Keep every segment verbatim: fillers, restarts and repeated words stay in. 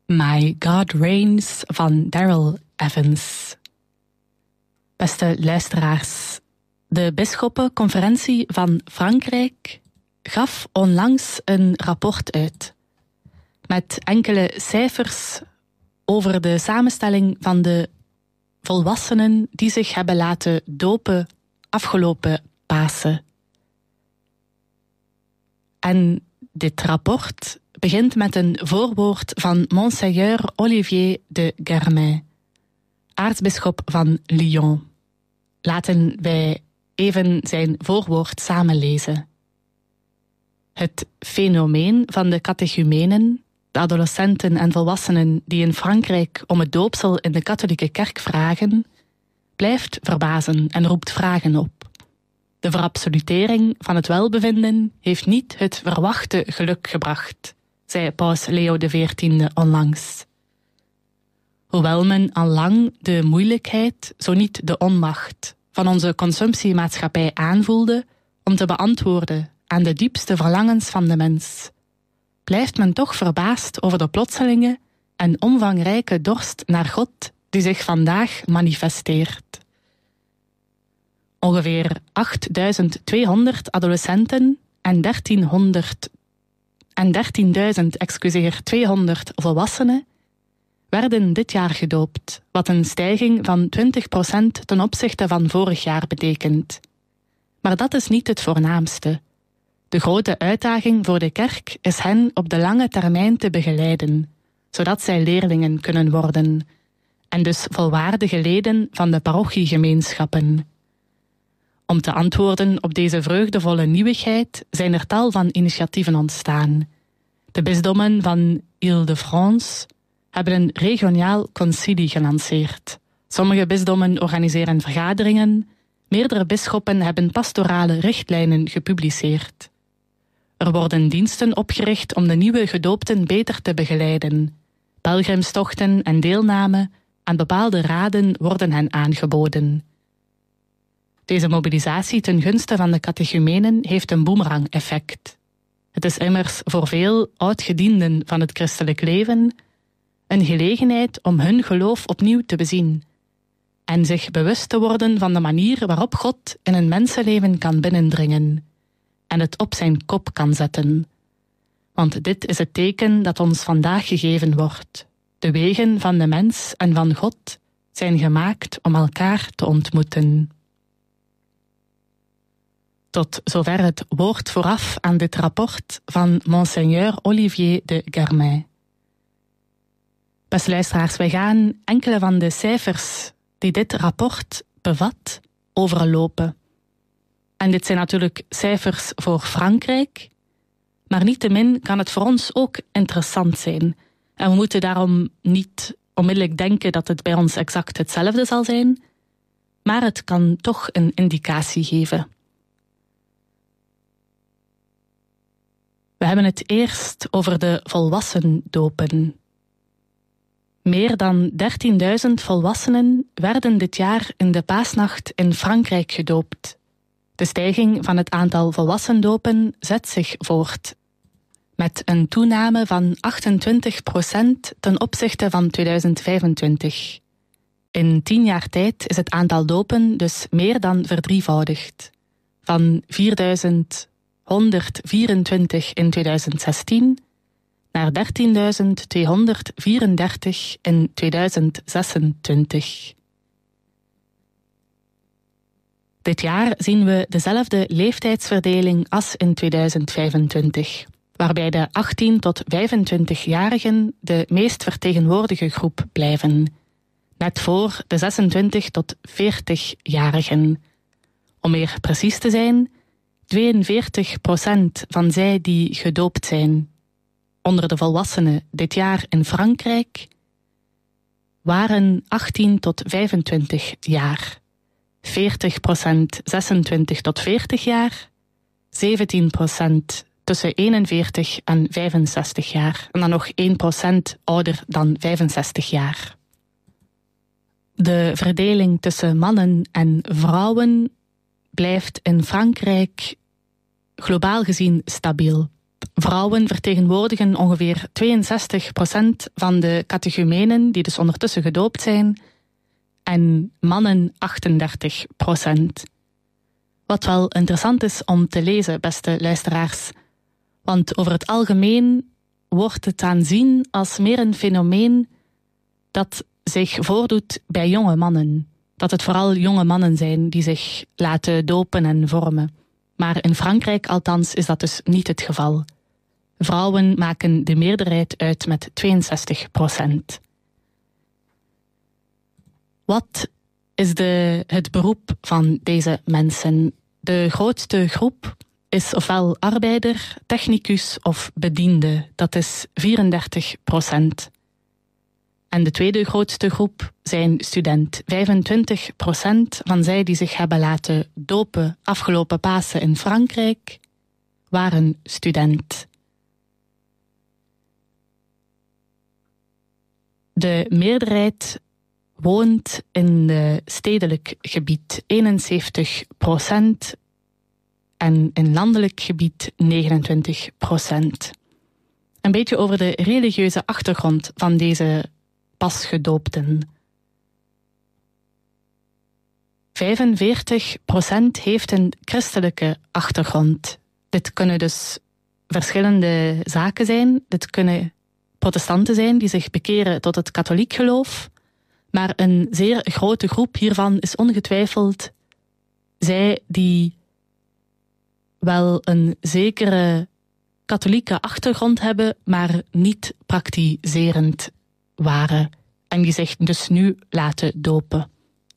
My God Reigns van Daryl Evans. Beste luisteraars, de bisschoppenconferentie van Frankrijk gaf onlangs een rapport uit met enkele cijfers over de samenstelling van de volwassenen die zich hebben laten dopen afgelopen Pasen. En dit rapport begint met een voorwoord van Monseigneur Olivier de Germain, aartsbisschop van Lyon. Laten wij even zijn voorwoord samenlezen. Het fenomeen van de catechumenen, de adolescenten en volwassenen die in Frankrijk om het doopsel in de katholieke kerk vragen, blijft verbazen en roept vragen op. De verabsolutering van het welbevinden heeft niet het verwachte geluk gebracht, zei paus Leo de veertiende onlangs. Hoewel men al lang de moeilijkheid, zo niet de onmacht, van onze consumptiemaatschappij aanvoelde om te beantwoorden aan de diepste verlangens van de mens, blijft men toch verbaasd over de plotselinge en omvangrijke dorst naar God die zich vandaag manifesteert. Ongeveer achtduizend tweehonderd adolescenten en dertienhonderd en dertienduizend excuseer, tweehonderd volwassenen werden dit jaar gedoopt, wat een stijging van twintig procent ten opzichte van vorig jaar betekent. Maar dat is niet het voornaamste. De grote uitdaging voor de kerk is hen op de lange termijn te begeleiden, zodat zij leerlingen kunnen worden, en dus volwaardige leden van de parochiegemeenschappen. Om te antwoorden op deze vreugdevolle nieuwigheid zijn er tal van initiatieven ontstaan. De bisdommen van Île-de-France hebben een regionaal concilie gelanceerd. Sommige bisdommen organiseren vergaderingen, meerdere bisschoppen hebben pastorale richtlijnen gepubliceerd. Er worden diensten opgericht om de nieuwe gedoopten beter te begeleiden. Pelgrimstochten en deelname aan bepaalde raden worden hen aangeboden. Deze mobilisatie ten gunste van de catechumenen heeft een boemerang-effect. Het is immers voor veel oudgedienden van het christelijk leven een gelegenheid om hun geloof opnieuw te bezien en zich bewust te worden van de manier waarop God in een mensenleven kan binnendringen en het op zijn kop kan zetten. Want dit is het teken dat ons vandaag gegeven wordt. De wegen van de mens en van God zijn gemaakt om elkaar te ontmoeten. Tot zover het woord vooraf aan dit rapport van Monseigneur Olivier de Germain. Beste luisteraars, wij gaan enkele van de cijfers die dit rapport bevat overlopen. En dit zijn natuurlijk cijfers voor Frankrijk, maar niettemin kan het voor ons ook interessant zijn. En we moeten daarom niet onmiddellijk denken dat het bij ons exact hetzelfde zal zijn, maar het kan toch een indicatie geven. We hebben het eerst over de volwassen dopen. Meer dan dertienduizend volwassenen werden dit jaar in de paasnacht in Frankrijk gedoopt. De stijging van het aantal volwassendopen zet zich voort, met een toename van achtentwintig procent ten opzichte van tweeduizend vijfentwintig. In tien jaar tijd is het aantal dopen dus meer dan verdrievoudigd, van vierduizend honderdvierentwintig in tweeduizend zestien naar dertienduizend tweehonderdvierendertig in tweeduizend zesentwintig. Dit jaar zien we dezelfde leeftijdsverdeling als in tweeduizend vijfentwintig, waarbij de achttien tot vijfentwintig-jarigen de meest vertegenwoordige groep blijven, net voor de zesentwintig tot veertig-jarigen. Om meer precies te zijn, tweeënveertig procent van zij die gedoopt zijn onder de volwassenen dit jaar in Frankrijk waren achttien tot vijfentwintig jaar, veertig procent zesentwintig tot veertig jaar, zeventien procent tussen eenenveertig en vijfenzestig jaar en dan nog één procent ouder dan vijfenzestig jaar. De verdeling tussen mannen en vrouwen blijft in Frankrijk globaal gezien stabiel. Vrouwen vertegenwoordigen ongeveer tweeënzestig procent van de catechumenen die dus ondertussen gedoopt zijn en mannen achtendertig procent. Wat wel interessant is om te lezen, beste luisteraars, want over het algemeen wordt het aanzien als meer een fenomeen dat zich voordoet bij jonge mannen. Dat het vooral jonge mannen zijn die zich laten dopen en vormen. Maar in Frankrijk althans is dat dus niet het geval. Vrouwen maken de meerderheid uit met tweeënzestig procent. Wat is de, het beroep van deze mensen? De grootste groep is ofwel arbeider, technicus of bediende. Dat is vierendertig procent. En de tweede grootste groep zijn student. vijfentwintig procent van zij die zich hebben laten dopen afgelopen Pasen in Frankrijk waren student. De meerderheid woont in het stedelijk gebied, eenenzeventig procent, en in landelijk gebied negenentwintig procent. Een beetje over de religieuze achtergrond van deze pasgedoopten. vijfenveertig procent heeft een christelijke achtergrond. Dit kunnen dus verschillende zaken zijn. Dit kunnen protestanten zijn die zich bekeren tot het katholiek geloof. Maar een zeer grote groep hiervan is ongetwijfeld zij die wel een zekere katholieke achtergrond hebben, maar niet praktiserend waren. En die zich dus nu laten dopen.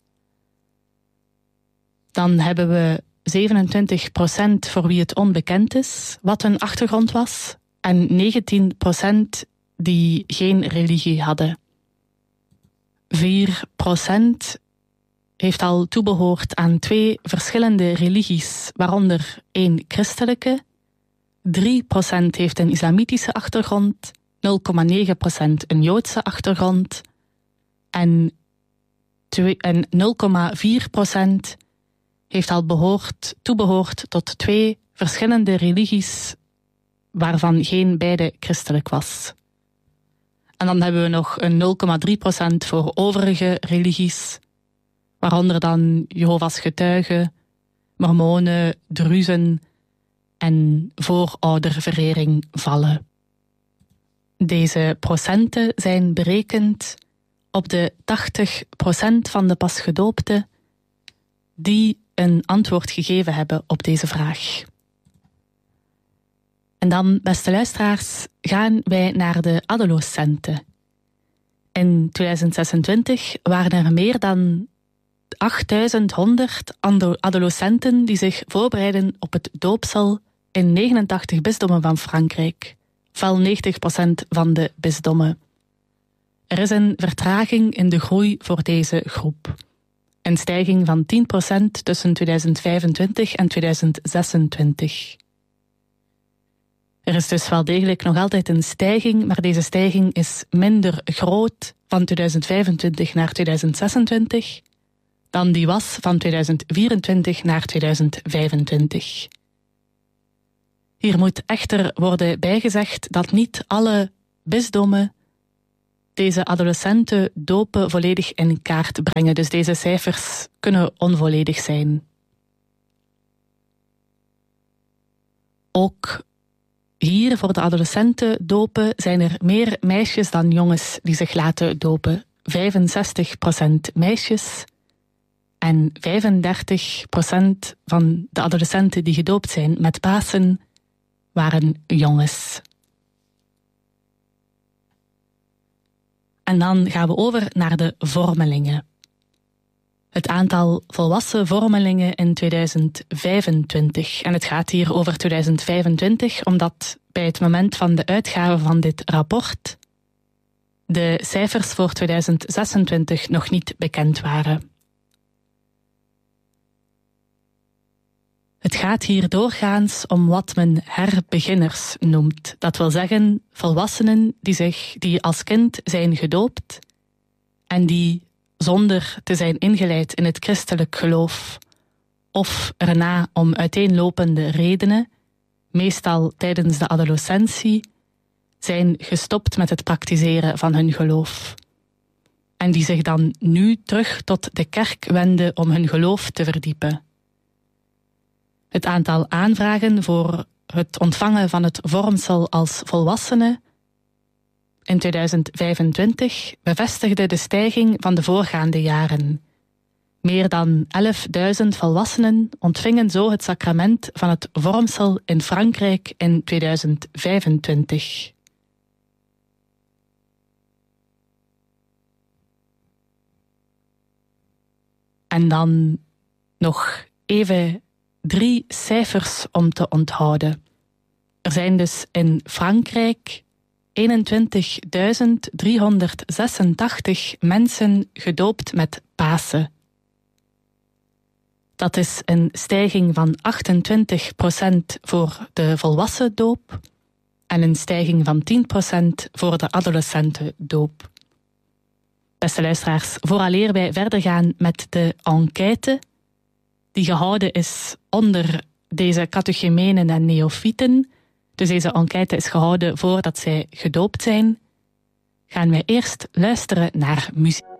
Dan hebben we zevenentwintig procent voor wie het onbekend is wat hun achtergrond was. En negentien procent die geen religie hadden. vier procent heeft al toebehoord aan twee verschillende religies, waaronder één christelijke. drie procent heeft een islamitische achtergrond. nul komma negen procent een Joodse achtergrond. En, en nul komma vier procent heeft al behoord, toebehoord tot twee verschillende religies, waarvan geen beide christelijk was. En dan hebben we nog een nul komma drie procent voor overige religies, waaronder dan Jehovah's getuigen, mormonen, druzen en voorouderverering vallen. Deze procenten zijn berekend op de tachtig procent van de pasgedoopten die een antwoord gegeven hebben op deze vraag. En dan, beste luisteraars, gaan wij naar de adolescenten. In tweeduizend zesentwintig waren er meer dan achtduizend honderd adolescenten die zich voorbereiden op het doopsel in negenentachtig bisdommen van Frankrijk. Wel negentig procent van de bisdommen. Er is een vertraging in de groei voor deze groep. Een stijging van tien procent tussen tweeduizend vijfentwintig en tweeduizend zesentwintig. Er is dus wel degelijk nog altijd een stijging, maar deze stijging is minder groot van tweeduizend vijfentwintig naar tweeduizend zesentwintig dan die was van tweeduizend vierentwintig naar tweeduizend vijfentwintig. Hier moet echter worden bijgezegd dat niet alle bisdommen deze adolescenten dopen volledig in kaart brengen. Dus deze cijfers kunnen onvolledig zijn. Ook hier voor de adolescenten dopen zijn er meer meisjes dan jongens die zich laten dopen. vijfenzestig procent meisjes en vijfendertig procent van de adolescenten die gedoopt zijn met Pasen waren jongens. En dan gaan we over naar de vormelingen. Het aantal volwassen vormelingen in tweeduizend vijfentwintig. En het gaat hier over tweeduizend vijfentwintig, omdat bij het moment van de uitgave van dit rapport de cijfers voor tweeduizend zesentwintig nog niet bekend waren. Het gaat hier doorgaans om wat men herbeginners noemt. Dat wil zeggen volwassenen die zich die als kind zijn gedoopt en die zonder te zijn ingeleid in het christelijk geloof of erna om uiteenlopende redenen meestal tijdens de adolescentie, zijn gestopt met het praktiseren van hun geloof. En die zich dan nu terug tot de kerk wenden om hun geloof te verdiepen. Het aantal aanvragen voor het ontvangen van het vormsel als volwassene in tweeduizend vijfentwintig bevestigde de stijging van de voorgaande jaren. Meer dan elfduizend volwassenen ontvingen zo het sacrament van het vormsel in Frankrijk in tweeduizend vijfentwintig. En dan nog even drie cijfers om te onthouden. Er zijn dus in Frankrijk eenentwintigduizend driehonderdzesentachtig mensen gedoopt met Pasen. Dat is een stijging van achtentwintig procent voor de volwassen doop en een stijging van tien procent voor de adolescentendoop. Beste luisteraars, vooraleer wij verder gaan met de enquête die gehouden is onder deze catechumenen en neofieten, dus deze enquête is gehouden voordat zij gedoopt zijn, gaan wij eerst luisteren naar muziek.